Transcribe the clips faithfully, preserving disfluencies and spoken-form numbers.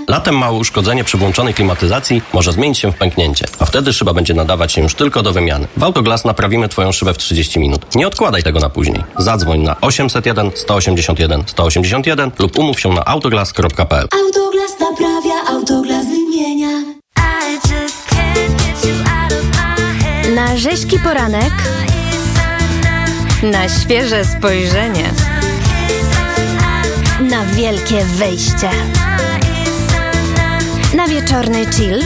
Latem małe uszkodzenie przy włączonej klimatyzacji może zmienić się w pęknięcie, a wtedy szyba będzie nadawać się już tylko do wymiany. W Autoglass naprawimy Twoją szybę w trzydzieści minut. Nie odkładaj tego na później. Zadzwoń na osiemset jeden sto osiemdziesiąt jeden sto osiemdziesiąt jeden lub umów się na autoglass kropka p l. Autoglass naprawia, Autoglass wymienia. Na rzeźki poranek, na świeże spojrzenie, na wielkie wejście, na wieczorny chill,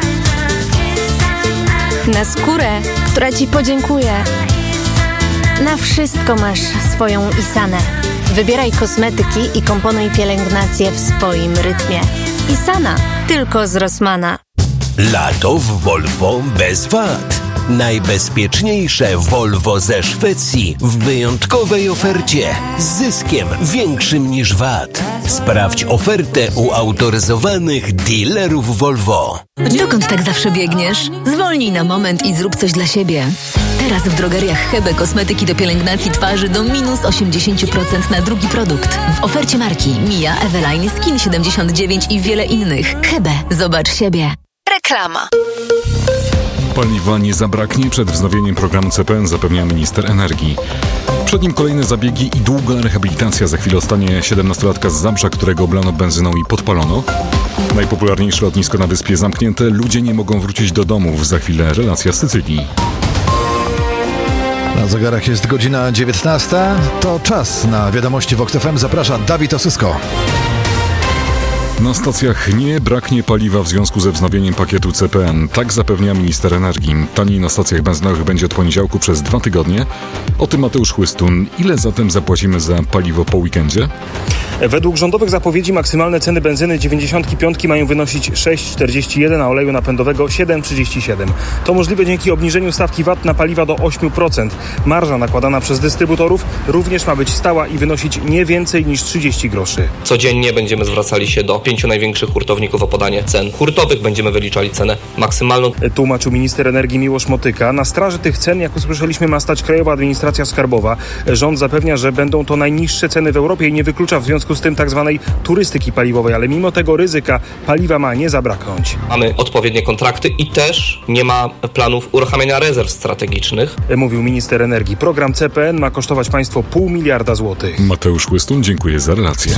na skórę, która Ci podziękuje. Na wszystko masz swoją Isanę. Wybieraj kosmetyki i komponuj pielęgnację w swoim rytmie. Isana, tylko z Rossmana. Lato w Volvo bez wad. Najbezpieczniejsze Volvo ze Szwecji w wyjątkowej ofercie z zyskiem większym niż V A T. Sprawdź ofertę u autoryzowanych dealerów Volvo. Dokąd tak zawsze biegniesz? Zwolnij na moment i zrób coś dla siebie. Teraz w drogeriach Hebe kosmetyki do pielęgnacji twarzy do minus osiemdziesiąt procent na drugi produkt. W ofercie marki Mia, Eveline, Skin siedemdziesiąt dziewięć i wiele innych. Hebe, zobacz siebie. Reklama. Paliwa nie zabraknie. Przed wznowieniem programu C P N zapewnia minister energii. Przed nim kolejne zabiegi i długa rehabilitacja. Za chwilę ostanie siedemnastolatka z Zabrza, którego oblano benzyną i podpalono. Najpopularniejsze lotnisko na wyspie zamknięte. Ludzie nie mogą wrócić do domów. Za chwilę relacja z Sycylii. Na zegarach jest godzina dziewiętnasta. To czas na wiadomości Vox F M. Zaprasza Dawid Osysko. Na stacjach nie braknie paliwa w związku ze wznowieniem pakietu C P N. Tak zapewnia minister energii. Taniej na stacjach benzynowych będzie od poniedziałku przez dwa tygodnie. O tym Mateusz Chłystun. Ile zatem zapłacimy za paliwo po weekendzie? Według rządowych zapowiedzi maksymalne ceny benzyny dziewięćdziesiątki piątki mają wynosić sześć czterdzieści jeden, a oleju napędowego siedem trzydzieści siedem. To możliwe dzięki obniżeniu stawki V A T na paliwa do osiem procent. Marża nakładana przez dystrybutorów również ma być stała i wynosić nie więcej niż trzydzieści groszy. Codziennie będziemy zwracali się do pięciu największych hurtowników o podanie cen hurtowych. Będziemy wyliczali cenę maksymalną. Tłumaczył minister energii Miłosz Motyka. Na straży tych cen, jak usłyszeliśmy, ma stać Krajowa Administracja Skarbowa. Rząd zapewnia, że będą to najniższe ceny w Europie i nie wyklucza w związku z tym tak zwanej turystyki paliwowej, ale mimo tego ryzyka paliwa ma nie zabraknąć. Mamy odpowiednie kontrakty i też nie ma planów uruchamiania rezerw strategicznych. Mówił minister energii. Program C P N ma kosztować państwo pół miliarda złotych. Mateusz Chłystun, dziękuję za relację.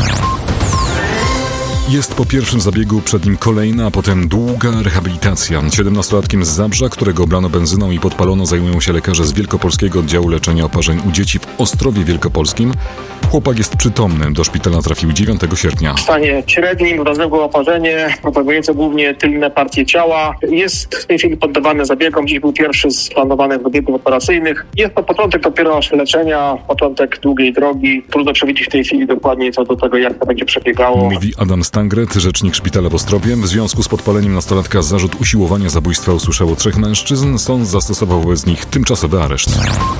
Jest po pierwszym zabiegu, przed nim kolejna, a potem długa rehabilitacja. siedemnastolatkiem z Zabrza, którego oblano benzyną i podpalono, zajmują się lekarze z Wielkopolskiego Oddziału Leczenia Oparzeń u Dzieci w Ostrowie Wielkopolskim. Chłopak jest przytomny. Do szpitala trafił dziewiątego sierpnia. W stanie średnim, rozległe oparzenie, propagujące głównie tylne partie ciała. Jest w tej chwili poddawany zabiegom. Dziś był pierwszy z planowanych zabiegów operacyjnych. Jest to początek dopiero leczenia, początek długiej drogi. Trudno przewidzieć w tej chwili dokładnie co do tego, jak to będzie przebiegało. Mówi Adam Stangret, rzecznik szpitala w Ostrowie. W związku z podpaleniem nastolatka zarzut usiłowania zabójstwa usłyszało trzech mężczyzn. Sąd zastosował wobec nich tymczasowy areszt.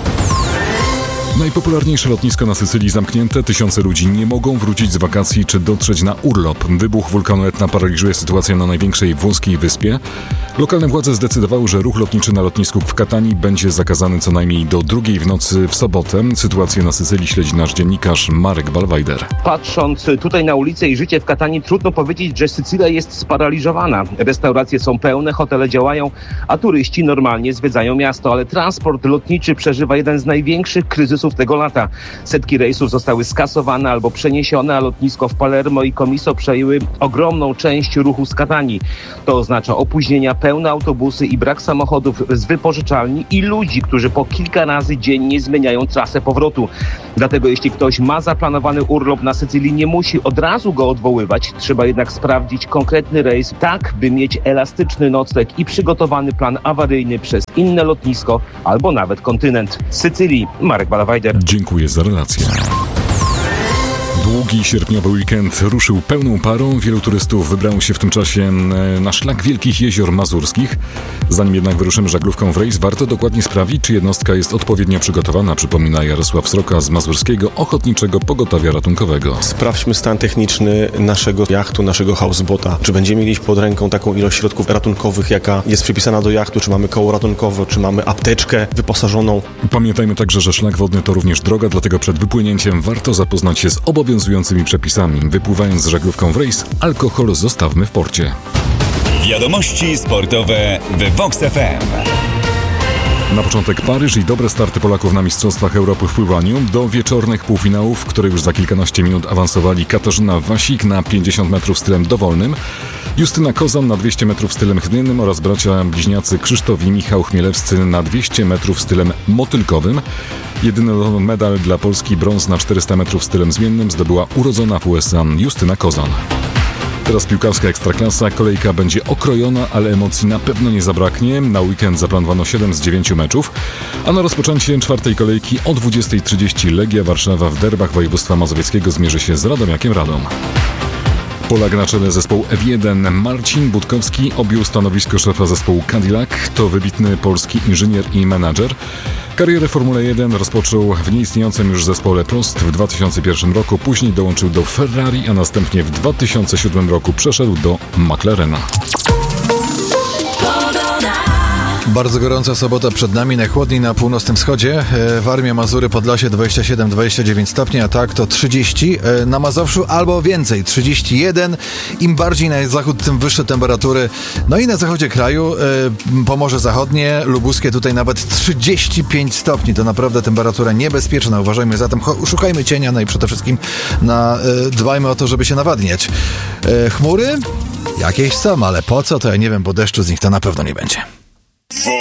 Najpopularniejsze lotnisko na Sycylii zamknięte. Tysiące ludzi nie mogą wrócić z wakacji czy dotrzeć na urlop. Wybuch wulkanu Etna paraliżuje sytuację na największej włoskiej wyspie. Lokalne władze zdecydowały, że ruch lotniczy na lotnisku w Katanii będzie zakazany co najmniej do drugiej w nocy w sobotę. Sytuację na Sycylii śledzi nasz dziennikarz Marek Balwajder. Patrząc tutaj na ulicę i życie w Katanii, trudno powiedzieć, że Sycylia jest sparaliżowana. Restauracje są pełne, hotele działają, a turyści normalnie zwiedzają miasto, ale transport lotniczy przeżywa jeden z największych kryzysów tego lata. Setki rejsów zostały skasowane albo przeniesione, a lotnisko w Palermo i Comiso przejęły ogromną część ruchu z Katanii. To oznacza opóźnienia, pełne autobusy i brak samochodów z wypożyczalni i ludzi, którzy po kilka razy dziennie zmieniają trasę powrotu. Dlatego jeśli ktoś ma zaplanowany urlop na Sycylii, nie musi od razu go odwoływać. Trzeba jednak sprawdzić konkretny rejs, tak by mieć elastyczny nocleg i przygotowany plan awaryjny przez inne lotnisko albo nawet kontynent. Z Sycylii Marek Balawajder. Dziękuję za relację. Długi sierpniowy weekend ruszył pełną parą. Wielu turystów wybrało się w tym czasie na szlak Wielkich Jezior Mazurskich. Zanim jednak wyruszymy żaglówką w rejs, warto dokładnie sprawdzić, czy jednostka jest odpowiednio przygotowana, przypomina Jarosław Sroka z Mazurskiego Ochotniczego Pogotowia Ratunkowego. Sprawdźmy stan techniczny naszego jachtu, naszego houseboata. Czy będziemy mieli pod ręką taką ilość środków ratunkowych, jaka jest przypisana do jachtu, czy mamy koło ratunkowe, czy mamy apteczkę wyposażoną. Pamiętajmy także, że szlak wodny to również droga, dlatego przed wypłynięciem warto zapoznać się z obowiązkami obowiązującymi przepisami. Wypływając z żaglówką w rejs, alkohol zostawmy w porcie. Wiadomości sportowe w Vox F M. Na początek Paryż i dobre starty Polaków na Mistrzostwach Europy w pływaniu. Do wieczornych półfinałów, które już za kilkanaście minut awansowali Katarzyna Wasik na pięćdziesiąt metrów stylem dowolnym, Justyna Kozan na dwieście metrów stylem chwiejnym oraz bracia bliźniacy Krzysztof i Michał Chmielewscy na dwieście metrów stylem motylkowym. Jedyny medal dla Polski, brąz na czterysta metrów stylem zmiennym, zdobyła urodzona w U S A Justyna Kozan. Teraz piłkarska ekstraklasa. Kolejka będzie okrojona, ale emocji na pewno nie zabraknie. Na weekend zaplanowano siedem z dziewięciu meczów, a na rozpoczęcie czwartej kolejki o dwudziestej trzydzieści Legia Warszawa w derbach województwa mazowieckiego zmierzy się z Radomiakiem Radom. Polak na czele zespołu F jeden Marcin Budkowski objął stanowisko szefa zespołu Cadillac. To wybitny polski inżynier i menadżer. Karierę w Formule jeden rozpoczął w nieistniejącym już zespole Prost w dwa tysiące pierwszym roku, później dołączył do Ferrari, a następnie w dwa tysiące siódmym roku przeszedł do McLarena. Bardzo gorąca sobota przed nami, najchłodniej na północnym wschodzie. Warmia, Mazury, Podlasie dwadzieścia siedem dwadzieścia dziewięć stopni, a tak to trzydzieści. Na Mazowszu albo więcej, trzydzieści jeden. Im bardziej na zachód, tym wyższe temperatury. No i na zachodzie kraju, Pomorze Zachodnie, Lubuskie, tutaj nawet trzydzieści pięć stopni. To naprawdę temperatura niebezpieczna. Uważajmy zatem, szukajmy cienia, no i przede wszystkim na, dbajmy o to, żeby się nawadniać. Chmury? Jakieś są, ale po co? To ja nie wiem, bo deszczu z nich to na pewno nie będzie.